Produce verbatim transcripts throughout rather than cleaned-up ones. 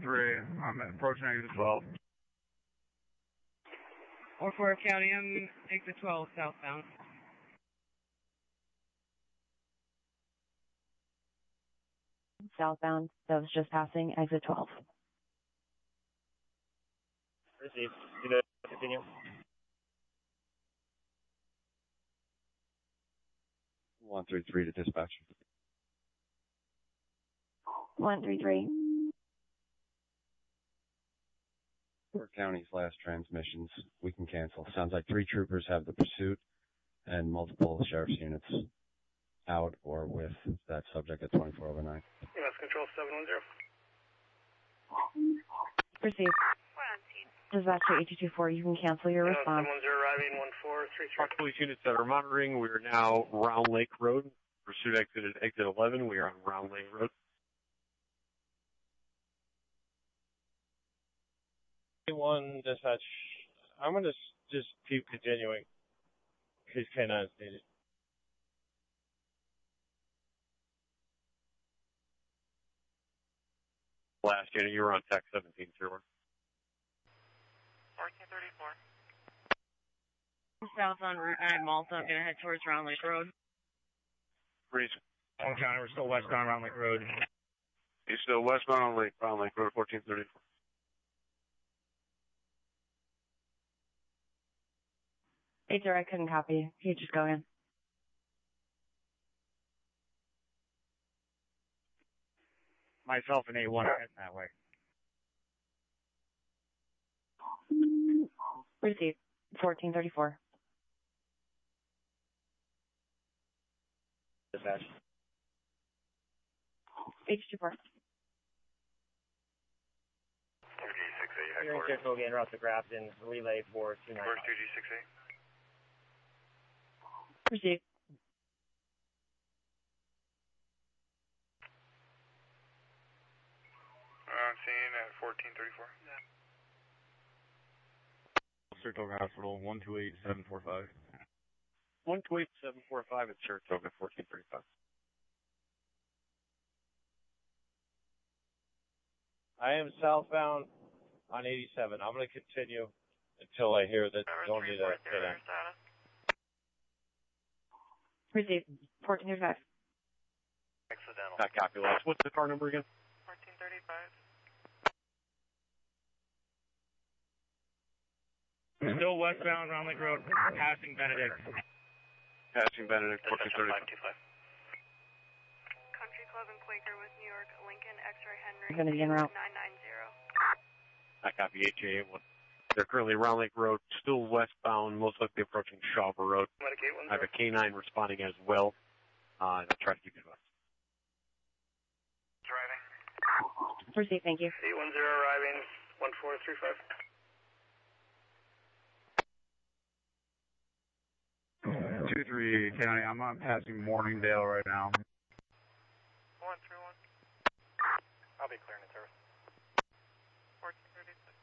three, I'm approaching exit twelve. Or for County, I'm exit twelve southbound. Southbound, that was just passing exit twelve. Received. You know, continue. one three three to dispatch. one three three. For County's last transmissions, we can cancel. Sounds like three troopers have the pursuit and multiple sheriff's units out or with that subject at twenty-four over nine. U S Control seven one zero. Received. Dispatcher eight two two four, you can cancel your U S response. seven one zero arriving one four three three. Police units that are monitoring, we are now Round Lake Road. Pursuit exit at exit eleven. We are on Round Lake Road. One dispatch. I'm going to just keep continuing. Case K nine is needed. Last unit, you were on Tech seventeen, sir. fourteen thirty-four. South on Route nine, Malta. I'm going to head towards Round Lake Road. Breeze. Long County, we're still westbound Round Lake Road. You're still westbound on Lake, Round Lake Road, fourteen thirty-four. Hey, sir, I couldn't copy. You just go in. Myself and A one are heading that way. Received. fourteen thirty-four. Dispatch. H two four. two G six eight headquarters. You're in Tiffel again, route to Grafton, relay for two nine. Where's two G six eight? Received. I'm seeing at fourteen thirty-four. Yeah. Saratoga Hospital, one two eight seven four five. one two eight seven four five at Saratoga, fourteen thirty-five. I am southbound on eighty-seven. I'm going to continue until I hear that you don't need a K nine. Received. fourteen thirty-five. Accidental. Not copy last. What's the car number again? fourteen thirty-five. Still westbound Round Lake Road, passing Benedict. Passing Benedict, fourteen thirty-five. Country Club and Quaker with New York, Lincoln, X-Ray Henry, Gonna be en route. nine nine zero. I copy H A one. They're currently Round Lake Road, still westbound, most likely approaching Shawver Road. I have a K nine responding as well, uh, and I'll try to keep it west. Driving. Received, thank you. eight one zero arriving, one four three five. two three County, I'm on passing Morningdale right now. one three one. I'll be clearing the service. fourteen thirty-six.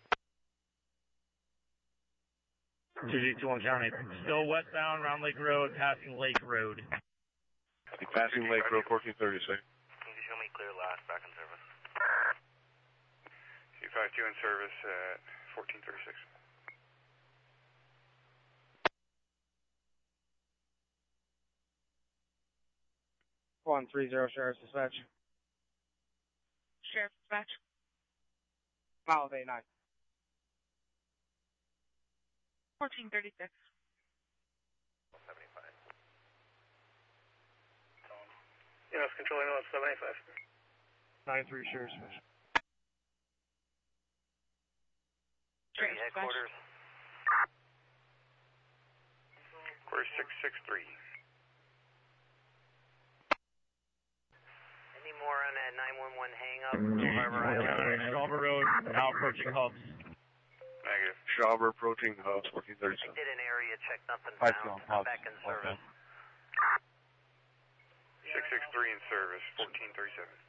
two G two one County, still westbound Round Lake Road, passing Lake Road. Passing Lake Road, fourteen thirty-six. Can you show me clear last, back in service? C five two in service at fourteen thirty-six. one three zero Sheriff's Dispatch. Sheriff's Dispatch. Miles eight nine. fourteen thirty-six. seventy-five. U S Control Ambulance seven eight five. nine three Sheriff's Dispatch. Sheriff's Headquarters. Quarter six six three. Any more on that nine one one hang up? Shawver Road, now approaching Hubs. Negative. Shawver approaching Hubs, fourteen I thirty-seven. did an area check, nothing Hi, found. Phil. I'm back in service. six six three in service, fourteen thirty-seven.